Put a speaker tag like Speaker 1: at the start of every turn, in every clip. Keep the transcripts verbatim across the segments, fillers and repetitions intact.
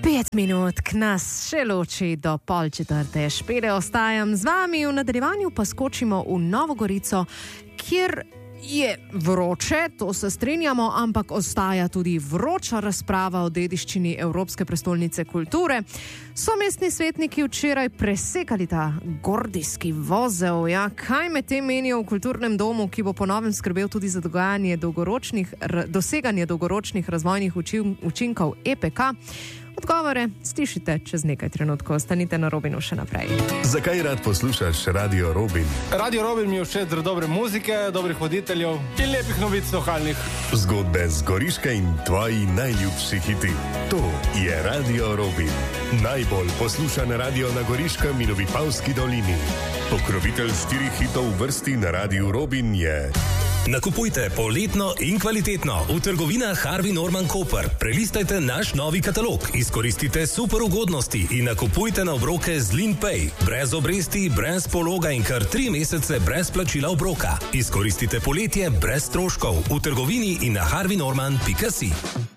Speaker 1: Pet minut nas še loči do pol četrte. Špede ostajam z vami, v nadaljevanju pa skočimo v Novo Gorico, kjer je vroče, to se strinjamo, ampak ostaja tudi vroča razprava o dediščini Evropske prestolnice kulture. So mestni svetniki včeraj presekali ta gordijski vozel. Ja, kaj med tem menijo v kulturnem domu, ki bo po novem skrbel tudi za dogajanje dolgoročnih, doseganje dolgoročnih razvojnih učinkov E P K? Odgovore slišite čez nekaj trenutkov. Ostanite na Robinu še naprej.
Speaker 2: Zakaj rad poslušaš Radio Robin?
Speaker 3: Radio Robin mi je všeč zaradi dobre muzike, dobrih voditeljev in lepih novic lokalnih.
Speaker 2: Zgodbe z Goriške in tvoji najljubši hiti. To je Radio Robin. Najbolj poslušan radio na Goriškem in v Vipavski dolini. Pokrovitelj štirih hitov v vrsti na Radiu Robin je...
Speaker 4: Nakupujte poletno in kvalitetno v trgovinah Harvey Norman Koper. Prelistajte naš novi katalog, izkoristite super ugodnosti in nakupujte na obroke z LinPay. Brez obresti, brez pologa in kar tri mesece brez plačila obroka. Izkoristite poletje brez stroškov v trgovini in na harvey norman pika si.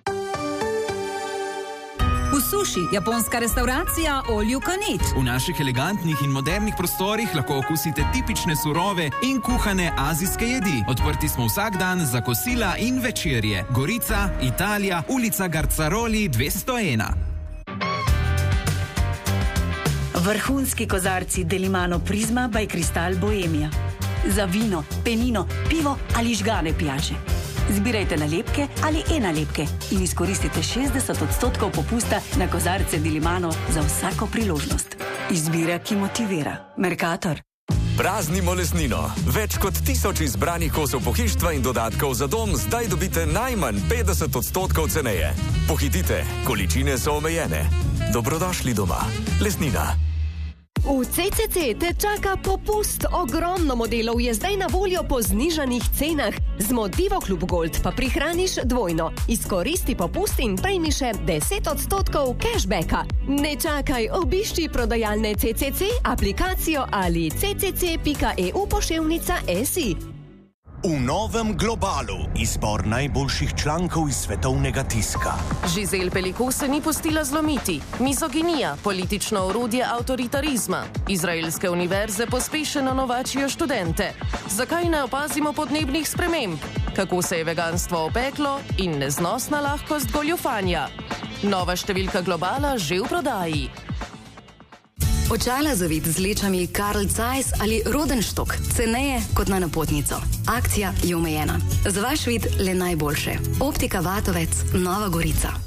Speaker 5: V Suši, japonska restauracija All You Can Eat.
Speaker 6: V naših elegantnih in modernih prostorih lahko okusite tipične surove in kuhane azijske jedi. Odprti smo vsak dan za kosila in večerje. Gorica, Italija, ulica Garcaroli dvesto ena.
Speaker 7: Vrhunski kozarci Delimano Prisma by Cristal Bohemia. Za vino, penino, pivo ali žgane pijače. Zbirajte nalepke ali e-nalepke in izkoristite šestdeset odstotkov popusta na kozarce Delimano za vsako priložnost. Izbira, ki motivira. Mercator.
Speaker 8: Praznimo lesnino. Več kot tisoč izbranih kosov pohištva in dodatkov za dom zdaj dobite najmanj petdeset odstotkov ceneje. Pohitite, količine so omejene. Dobrodošli doma. Lesnina.
Speaker 9: V C C C te čaka popust. Ogromno modelov je zdaj na voljo po znižanih cenah. Z Motivo Klub Gold pa prihraniš dvojno. Izkoristi popust in prejmi še deset odstotkov cashbacka. Ne čakaj, obišči prodajalne C C C, aplikacijo ali c c c pika e u poševnica si.
Speaker 10: V novem Globalu izbor najboljših člankov iz svetovnega tiska.
Speaker 11: Giselle Pelicot se ni pustila zlomiti. Mizoginija, politično orodje avtoritarizma. Izraelske univerze pospešeno novačijo študente. Zakaj ne opazimo podnebnih sprememb? Kako se je veganstvo opeklo in neznosna lahkost goljufanja? Nova številka Globala že v prodaji.
Speaker 12: Očala za vid z lečami Carl Zeiss ali Rodenstock, ceneje kot na napotnico. Akcija je omejena. Za vaš vid le najboljše. Optika Vatovec, Nova Gorica.